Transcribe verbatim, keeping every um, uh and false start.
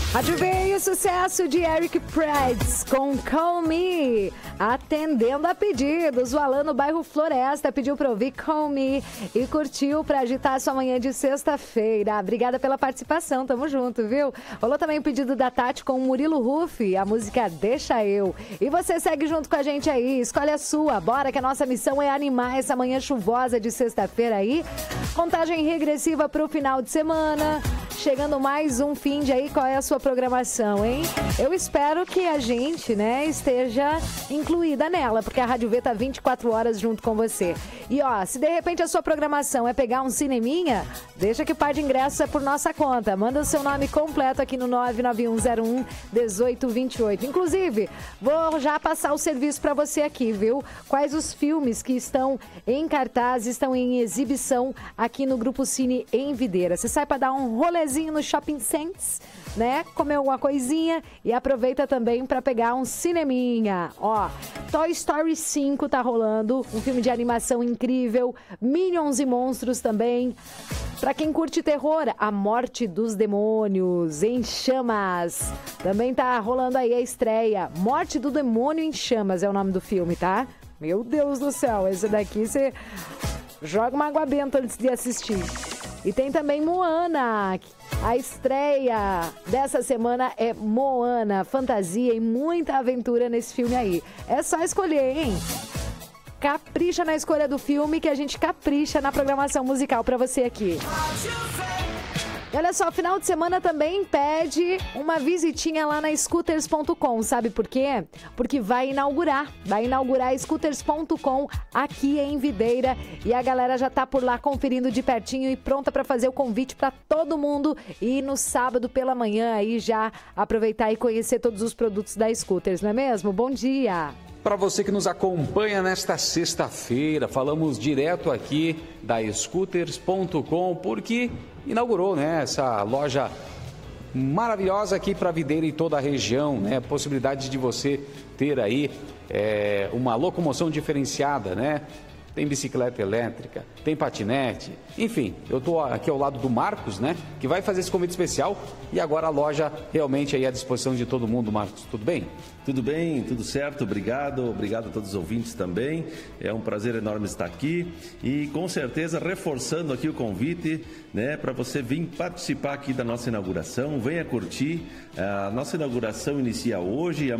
Rádio veio sucesso de Eric Prydz com Call Me. Atendendo a pedidos, o Alan no bairro Floresta pediu para ouvir Call Me e curtiu para agitar sua manhã de sexta-feira. Obrigada pela participação, tamo junto, viu? Rolou também o pedido da Tati com o Murilo Rufi, a música Deixa Eu. E você segue junto com a gente aí, escolhe a sua. Bora que a nossa missão é animar essa manhã chuvosa de sexta-feira aí. Contagem regressiva para o final de semana. Chegando mais um fim de aí, qual é a sua programação, hein? Eu espero que a gente, né, esteja incluída nela, porque a Rádio V tá vinte e quatro horas junto com você. E ó, se de repente a sua programação é pegar um cineminha, deixa que o par de ingressos é por nossa conta. Manda o seu nome completo aqui no nove nove um zero um um oito dois oito. Inclusive, vou já passar o serviço para você aqui, viu? Quais os filmes que estão em cartaz, estão em exibição aqui no Grupo Cine em Videira. Você sai para dar um rolezinho no Shopping Sense, né? Comer alguma coisinha e aproveita também para pegar um cineminha. Ó, Toy Story cinco tá rolando, um filme de animação incrível, Minions e Monstros também. Para quem curte terror, A Morte dos Demônios em Chamas. Também tá rolando aí a estreia, Morte do Demônio em Chamas é o nome do filme, tá? Meu Deus do céu, esse daqui você joga uma água benta antes de assistir. E tem também Moana. A estreia dessa semana é Moana, fantasia e muita aventura nesse filme aí. É só escolher, hein? Capricha na escolha do filme que a gente capricha na programação musical pra você aqui. E olha só, final de semana também pede uma visitinha lá na scooters ponto com, sabe por quê? Porque vai inaugurar, vai inaugurar scooters ponto com aqui em Videira e a galera já tá por lá conferindo de pertinho e pronta para fazer o convite para todo mundo ir no sábado pela manhã aí já aproveitar e conhecer todos os produtos da Scooters, não é mesmo? Bom dia! Para você que nos acompanha nesta sexta-feira, falamos direto aqui da scooters ponto com, porque inaugurou, né, essa loja maravilhosa aqui para Videira e toda a região, né, possibilidade de você ter aí é, uma locomoção diferenciada, né? Tem bicicleta elétrica, tem patinete, enfim, eu estou aqui ao lado do Marcos, né, que vai fazer esse convite especial e agora a loja realmente aí à disposição de todo mundo. Marcos, tudo bem? Tudo bem, tudo certo, obrigado, obrigado a todos os ouvintes também, é um prazer enorme estar aqui e com certeza reforçando aqui o convite, né, para você vir participar aqui da nossa inauguração, venha curtir, a nossa inauguração inicia hoje e